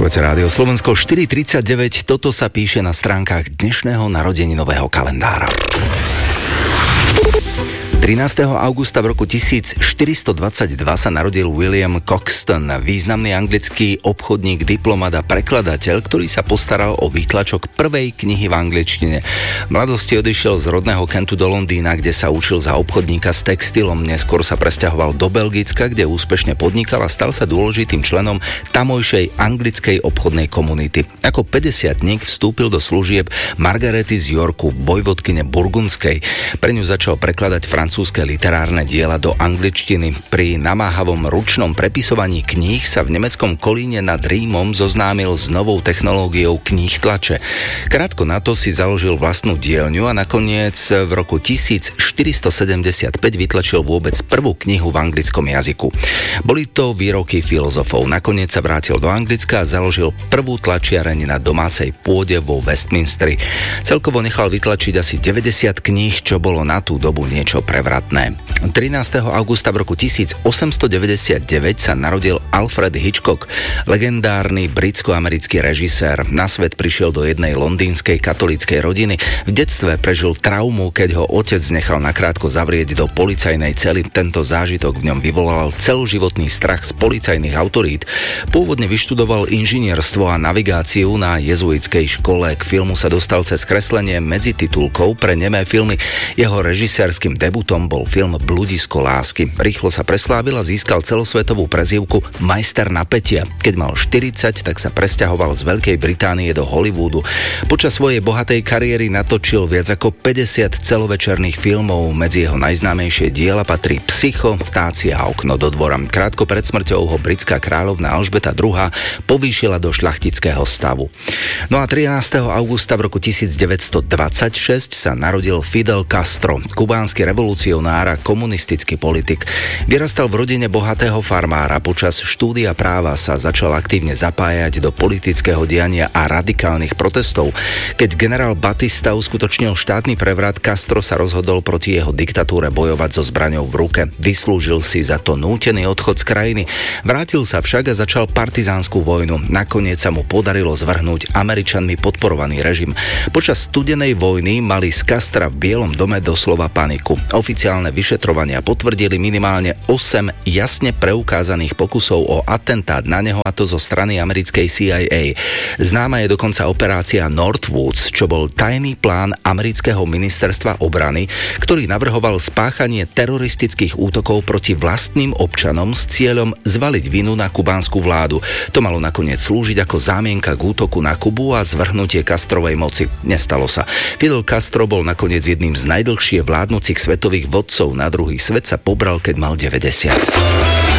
Počúvate Rádio Slovensko 4:39, toto sa píše na stránkach dnešného narodeninového kalendára. 13. augusta v roku 1422 sa narodil William Caxton, významný anglický obchodník, diplomat a prekladateľ, ktorý sa postaral o výtlačok prvej knihy v angličtine. V mladosti odišiel z rodného Kentu do Londýna, kde sa učil za obchodníka s textilom. Neskôr sa presťahoval do Belgicka, kde úspešne podnikal a stal sa dôležitým členom tamojšej anglickej obchodnej komunity. Ako 50-tník vstúpil do služieb Margarety z Yorku, vojvodkyne burgundskej. Pre ňu začal prekladať francúzske literárne diela do angličtiny. Pri namáhavom ručnom prepisovaní kníh sa v nemeckom Kolíne nad Rímom zoznámil s novou technológiou kníh tlače. Krátko na to si založil vlastnú dielňu a nakoniec v roku 1475 vytlačil vôbec prvú knihu v anglickom jazyku. Boli to výroky filozofov. Nakoniec sa vrátil do Anglicka a založil prvú tlačiareň na domácej pôde vo Westminsteri. Celkovo nechal vytlačiť asi 90 kníh, čo bolo na tú dobu niečo prevratné. 13. augusta v roku 1899 sa narodil Alfred Hitchcock, legendárny britsko-americký režisér. Na svet prišiel do jednej londýnskej katolíckej rodiny. V detstve prežil traumu, keď ho otec nechal nakrátko zavrieť do policajnej cely. Tento zážitok v ňom vyvolal celoživotný strach z policajných autorít. Pôvodne vyštudoval inžinierstvo a navigáciu na jezuitskej škole. K filmu sa dostal cez kreslenie medzititulkov pre nemé filmy. Jeho režisérskym debutom bol film Bludisko lásky. Rýchlo sa preslávil a získal celosvetovú prezývku Majster napätia. Keď mal 40, tak sa presťahoval z Veľkej Británie do Hollywoodu. Počas svojej bohatej kariéry natočil viac ako 50 celovečerných filmov. Medzi jeho najznámejšie diela patrí Psycho, Vtáci a Okno do dvora. Krátko pred smrťou ho britská kráľovna Alžbeta II povýšila do šľachtického stavu. No a 13. augusta v roku 1926 sa narodil Fidel Castro, kubánsky revolucionár a komunistický politik. Vyrastal v rodine bohatého farmára. Počas štúdia práva sa začal aktívne zapájať do politického diania a radikálnych protestov. Keď generál Batista uskutočnil štátny prevrat, Castro sa rozhodol proti jeho diktatúre bojovať so zbraňou v ruke. Vyslúžil si za to nútený odchod z krajiny. Vrátil sa však a začal partizánsku vojnu. Nakoniec sa mu podarilo zvrhnúť Američanmi podporovaný režim. Počas studenej vojny mali z Castra v Bielom dome doslova paniku. Oficiálne vyšetrovania potvrdili minimálne 8 jasne preukázaných pokusov o atentát na neho, a to zo strany americkej CIA. Známa je dokonca operácia Northwoods, čo bol tajný plán amerického ministerstva obrany, ktorý navrhoval spáchanie teroristických útokov proti vlastným občanom s cieľom zvaliť vinu na kubánsku vládu. To malo nakoniec slúžiť ako zámienka k útoku na Kubu a zvrhnutie Castrovej moci. Nestalo sa. Fidel Castro bol nakoniec jedným z najdlhšie vládnucich svetových vodcov. Na druhý svet sa pobral, keď mal 90.